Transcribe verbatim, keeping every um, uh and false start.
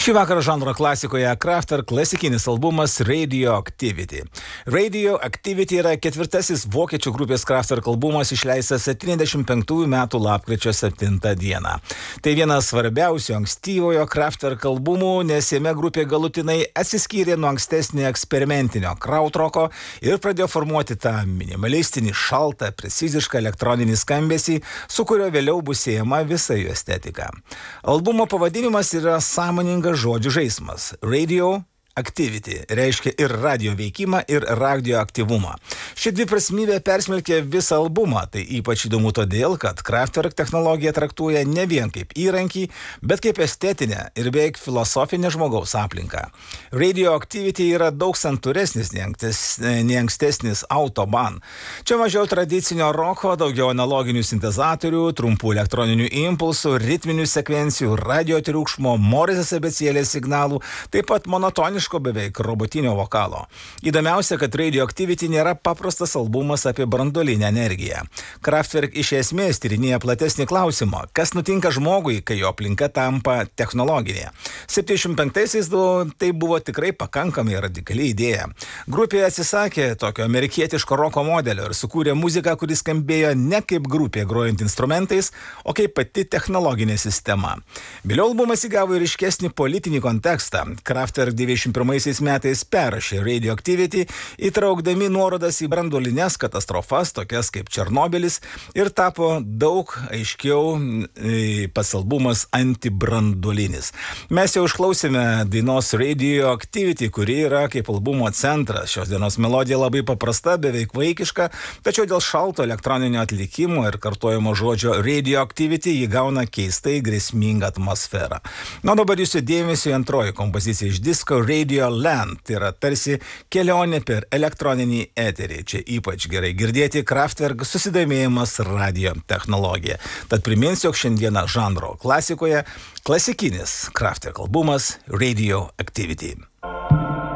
Šį vakarą žanro klasikoje Kraftwerk klasikinis albumas Radioactivity. Radioactivity yra ketvirtasis vokiečių grupės Kraftwerk albumas išleistas septyniasdešimt penktųjų metų lapkričio septintą dieną. Tai vienas svarbiausių ankstyvojo Kraftwerk albumų, nes jame grupė galutinai atsiskyrė nuo ankstesnio eksperimentinio krautroko ir pradėjo formuoti tą minimalistinį, šaltą, precizišką elektroninį skambesį, su kurio vėliau bus siejama visa jų estetika. Albumo pavadinimas yra sąmoningas žodžių žaismas. Radio Activity reiškia ir radio veikimą, ir radioaktyvumą. Ši dviprasmybė persmelkia visą albumą. Tai ypač įdomu todėl, kad Kraftwerk technologiją traktuoja ne vien kaip įrankį, bet kaip estetinę ir beveik filosofinę žmogaus aplinką. Radioactivity yra daug santūresnis nei ankstesnis Autobahn. Čia mažiau tradicinio roko, daugiau analoginių sintezatorių, trumpų elektroninių impulsų, ritminių sekvencijų, radio triukšmo, Morrisės abėcėlės signalų, taip pat monotoniškų beveik robotinio vokalo. Įdomiausia, kad Radioactivity nėra paprastas albumas apie branduolinę energiją. Kraftwerk iš esmės tyrinėja platesnį klausimą, kas nutinka žmogui, kai jo aplinka tampa technologinė. septyniasdešimt penktaisiais tai buvo tikrai pakankamai radikali idėja. Grupė atsisakė tokio amerikietiško roko modelio ir sukūrė muziką, kuris skambėjo ne kaip grupė grojant instrumentais, o kaip pati technologinė sistema. Vėliau albumas įgavo ir ryškesnį politinį kontekstą. Kraftwerk devyniasdešimt pirmaisiais metais perrašė Radioactivity, įtraukdami nuorodas į branduolines katastrofas, tokias kaip Černobylis, ir tapo daug aiškiau pats albumas antibranduolinis. Mes jau išklausėme dainos Radioactivity, kuri yra kaip albumo centras. Šios dienos melodija labai paprasta, beveik vaikiška, tačiau dėl šalto elektroninio atlikimo ir kartojimo žodžio Radioactivity jį gauna keistai grėsmingą atmosferą. Na, dabar jūsų dėmesio antroji kompozicija iš disko Radio Land, tai yra tarsi kelionė per elektroninį eterį. Čia ypač gerai girdėti Kraftwerk susidomėjimas radio technologija. Tad priminsiu, jog šiandieną žanro klasikoje klasikinis Kraftwerk albumas Radioactivity.